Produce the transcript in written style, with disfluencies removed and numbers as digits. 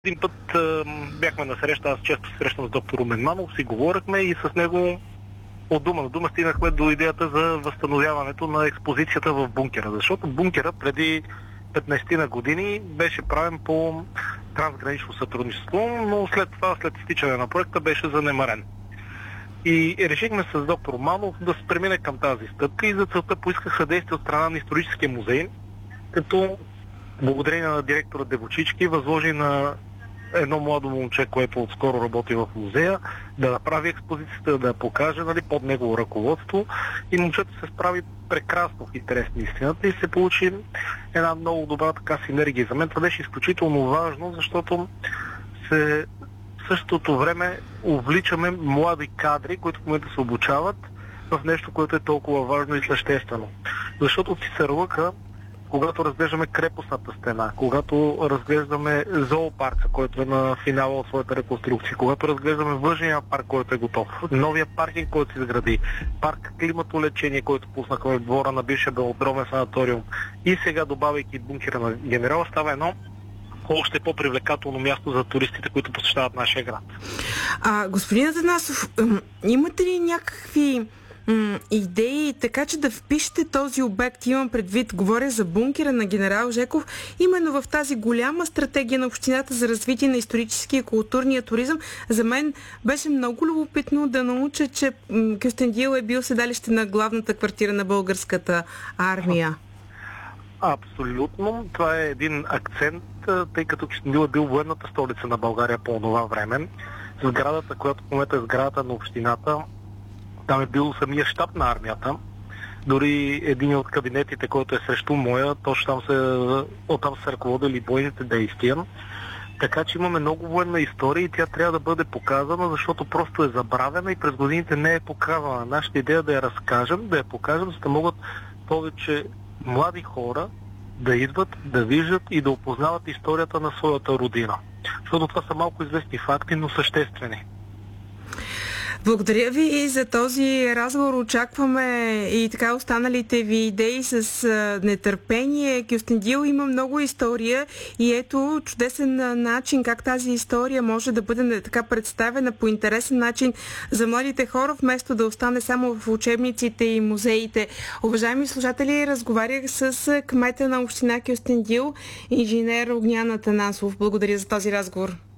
Един път бяхме на среща, аз често се срещам с доктор Румен Манов, си говорихме и с него от дума на дума стигнахме до идеята за възстановяването на експозицията в бункера. Защото бункера преди 15 на години беше правен по трансгранично сътрудничество, но след това, след изтичане на проекта, беше занемарен. И решихме с доктор Манов да се премине към тази стъпка и за целта поисках съдействие от страна на историческия музей, като благодарение на директора Девочички възложи на едно младо момче, което отскоро работи в музея, да направи експозицията, да я покаже под негово ръководство. И момчето се справи прекрасно в интерес на истината и се получи една много добра така синергия. За мен това беше изключително важно, защото в същото време увличаме млади кадри, които в момента се обучават в нещо, което е толкова важно и съществено. Защото си се лъка, когато разглеждаме крепостната стена, когато разглеждаме зоопарка, който е на финала от своята реконструкция, когато разглеждаме въжения парк, който е готов, новия паркинг, който се изгради, парк климатолечение, който пуснахме в двора на бившия белодромен санаториум и сега добавяйки бункера на Генерал, става едно още по-привлекателно място за туристите, които посещават нашия град. Господин Атанасов, имате ли някакви идеи, така че да впишете този обект, имам предвид, говоря за бункера на Генерал Жеков, именно в тази голяма стратегия на общината за развитие на историческия и културния туризъм? За мен беше много любопитно да науча, че Кюстендил е бил седалище на главната квартира на българската армия. Абсолютно. Това е един акцент, тъй като Кюстендил е бил военната столица на България по това време. Сградата, която в момента е сградата на общината, там е бил самия щаб на армията. Дори един от кабинетите, който е срещу моя, точно оттам са ръководили бойните действия. Така че имаме много военна история и тя трябва да бъде показана, защото просто е забравена и през годините не е показана. Нашата идея е да я разкажем, да я покажем, за да могат повече млади хора да идват, да виждат и да опознават историята на своята родина. Защото това са малко известни факти, но съществени. Благодаря ви за този разговор. Очакваме и така останалите ви идеи с нетърпение. Кюстендил има много история и ето чудесен начин как тази история може да бъде така представена по интересен начин за младите хора, вместо да остане само в учебниците и музеите. Уважаеми слушатели, разговарях с кмета на община Кюстендил, инженер Огнян Атанасов. Благодаря за този разговор.